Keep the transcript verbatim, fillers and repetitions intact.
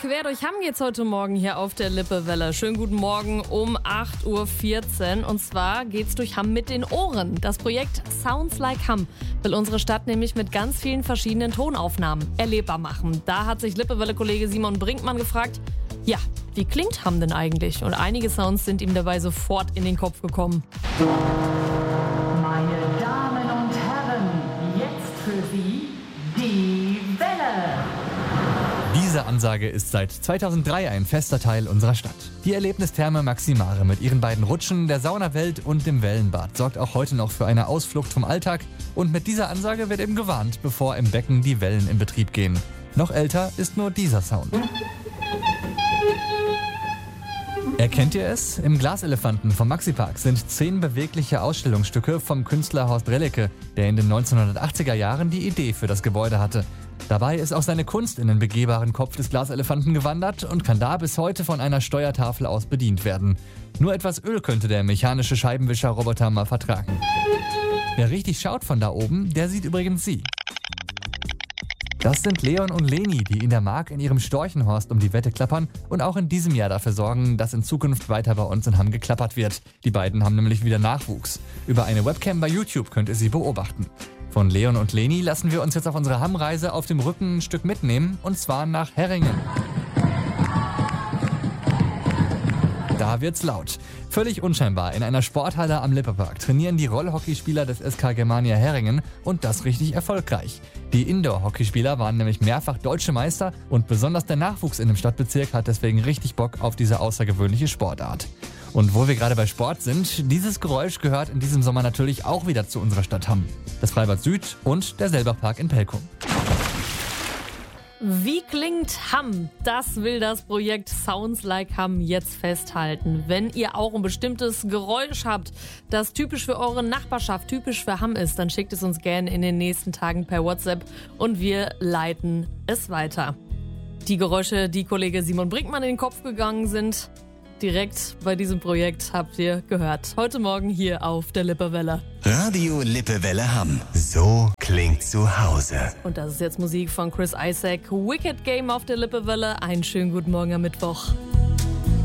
Quer durch Hamm geht's heute Morgen hier auf der Lippewelle. Schönen guten Morgen um acht Uhr vierzehn. Und zwar geht's durch Hamm mit den Ohren. Das Projekt Sounds Like Hamm will unsere Stadt nämlich mit ganz vielen verschiedenen Tonaufnahmen erlebbar machen. Da hat sich Lippewelle-Kollege Simon Brinkmann gefragt, ja, wie klingt Hamm denn eigentlich? Und einige Sounds sind ihm dabei sofort in den Kopf gekommen. Meine Damen und Herren, jetzt für Sie die Welle. Diese Ansage ist seit zweitausenddrei ein fester Teil unserer Stadt. Die Erlebnistherme Maximare mit ihren beiden Rutschen, der Saunawelt und dem Wellenbad sorgt auch heute noch für eine Ausflucht vom Alltag. Und mit dieser Ansage wird eben gewarnt, bevor im Becken die Wellen in Betrieb gehen. Noch älter ist nur dieser Sound. Erkennt ihr es? Im Glaselefanten vom Maxipark sind zehn bewegliche Ausstellungsstücke vom Künstler Horst Relicke, der in den neunzehnhundertachtziger Jahren die Idee für das Gebäude hatte. Dabei ist auch seine Kunst in den begehbaren Kopf des Glaselefanten gewandert und kann da bis heute von einer Steuertafel aus bedient werden. Nur etwas Öl könnte der mechanische Scheibenwischer-Roboter mal vertragen. Wer richtig schaut von da oben, der sieht übrigens sie. Das sind Leon und Leni, die in der Mark in ihrem Storchenhorst um die Wette klappern und auch in diesem Jahr dafür sorgen, dass in Zukunft weiter bei uns in Hamm geklappert wird. Die beiden haben nämlich wieder Nachwuchs. Über eine Webcam bei YouTube könnt ihr sie beobachten. Von Leon und Leni lassen wir uns jetzt auf unserer Hamm-Reise auf dem Rücken ein Stück mitnehmen, und zwar nach Herringen. Da wird's laut. Völlig unscheinbar in einer Sporthalle am Lippepark trainieren die Rollhockeyspieler des S K Germania Herringen, und das richtig erfolgreich. Die Indoor-Hockeyspieler waren nämlich mehrfach deutsche Meister und besonders der Nachwuchs in dem Stadtbezirk hat deswegen richtig Bock auf diese außergewöhnliche Sportart. Und wo wir gerade bei Sport sind, dieses Geräusch gehört in diesem Sommer natürlich auch wieder zu unserer Stadt Hamm. Das Freibad Süd und der Selbachpark in Pelkum. Wie klingt Hamm? Das will das Projekt Sounds Like Hamm jetzt festhalten. Wenn ihr auch ein bestimmtes Geräusch habt, das typisch für eure Nachbarschaft, typisch für Hamm ist, dann schickt es uns gerne in den nächsten Tagen per WhatsApp und wir leiten es weiter. Die Geräusche, die Kollege Simon Brinkmann in den Kopf gegangen sind, direkt bei diesem Projekt habt ihr gehört. Heute Morgen hier auf der Lippewelle. Radio Lippewelle Hamm. So klingt zu Hause. Und das ist jetzt Musik von Chris Isaak. Wicked Game auf der Lippewelle. Einen schönen guten Morgen am Mittwoch.